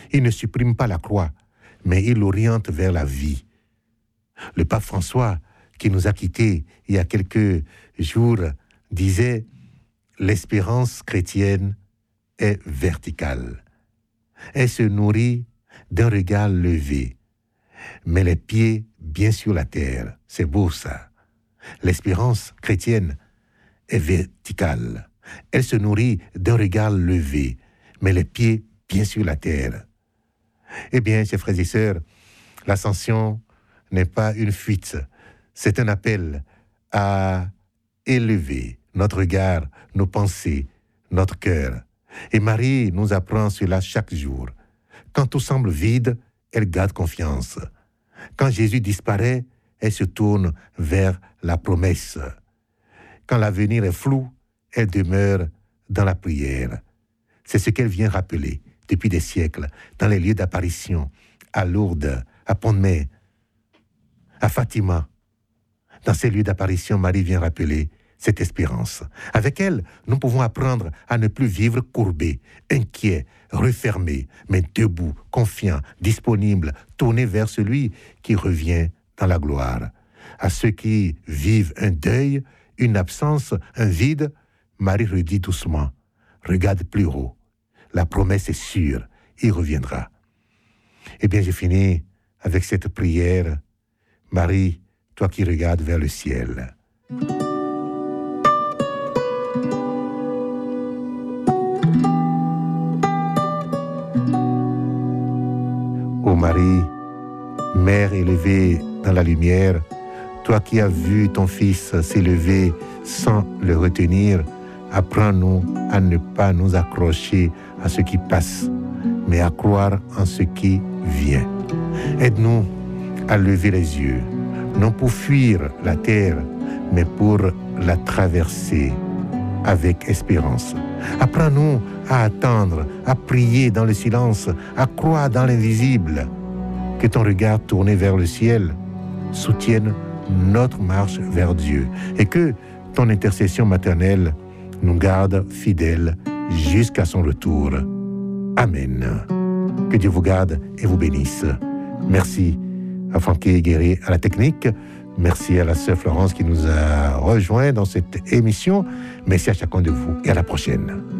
Il ne supprime pas la croix, mais il l'oriente vers la vie. Le pape François, qui nous a quittés il y a quelques jours, disait « L'espérance chrétienne est verticale. Elle se nourrit d'un regard levé, mais les pieds bien sur la terre. » C'est beau ça. L'espérance chrétienne est verticale. Elle se nourrit d'un regard levé, mais les pieds bien sur la terre. Eh bien, chers frères et sœurs, l'ascension n'est pas une fuite, c'est un appel à élever notre regard, nos pensées, notre cœur. Et Marie nous apprend cela chaque jour. Quand tout semble vide, elle garde confiance. Quand Jésus disparaît, elle se tourne vers la promesse. Quand l'avenir est flou, elle demeure dans la prière. C'est ce qu'elle vient rappeler depuis des siècles dans les lieux d'apparition, à Lourdes, à Pont-de-Mai, à Fatima. Dans ces lieux d'apparition, Marie vient rappeler cette espérance. Avec elle, nous pouvons apprendre à ne plus vivre courbés, inquiets, refermés, mais debout, confiants, disponibles, tournés vers celui qui revient dans la gloire. À ceux qui vivent un deuil, une absence, un vide, Marie redit doucement, regarde plus haut. La promesse est sûre, il reviendra. Eh bien, j'ai fini avec cette prière. Marie, toi qui regardes vers le ciel. Ô Marie, Mère élevée dans la lumière, toi qui as vu ton Fils s'élever sans le retenir, apprends-nous à ne pas nous accrocher à ce qui passe, mais à croire en ce qui vient. Aide-nous à lever les yeux, non pour fuir la terre, mais pour la traverser avec espérance. Apprends-nous à attendre, à prier dans le silence, à croire dans l'invisible. Que ton regard tourné vers le ciel soutienne notre marche vers Dieu et que ton intercession maternelle nous garde fidèles jusqu'à son retour. Amen. Que Dieu vous garde et vous bénisse. Merci à Francky Guéret à la technique. Merci à la sœur Florence qui nous a rejoints dans cette émission. Merci à chacun de vous et à la prochaine.